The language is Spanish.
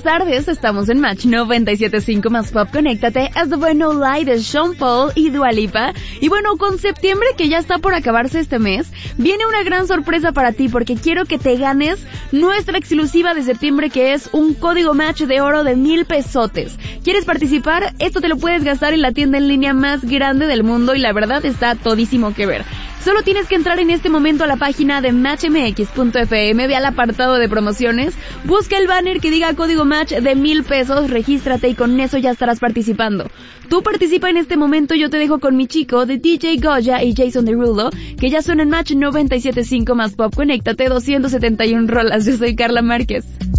tardes, estamos en Match 97.5 más Pop. Conéctate, es The Boy No Lie de Sean Paul y Dua Lipa. Y bueno, con septiembre que ya está por acabarse este mes, viene una gran sorpresa para ti porque quiero que te ganes nuestra exclusiva de septiembre, que es un código Match de oro de 1,000 pesotes. ¿Quieres participar? Esto te lo puedes gastar en la tienda en línea más grande del mundo y la verdad está todísimo que ver. Solo tienes que entrar en este momento a la página de matchmx.fm, ve al apartado de promociones, busca el banner que diga código Match de 1,000 pesos, regístrate y con eso ya estarás participando. Tú participa en este momento, yo te dejo con mi chico de DJ Goya y Jason Derulo, que ya son en Match 97.5 más Pop. Conéctate, 271 rolas. Yo soy Carla Márquez.